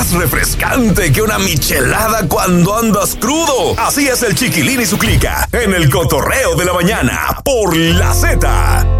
más refrescante que una michelada cuando andas crudo. Así es el Chiquilín y su clica en el cotorreo de la mañana por La Z.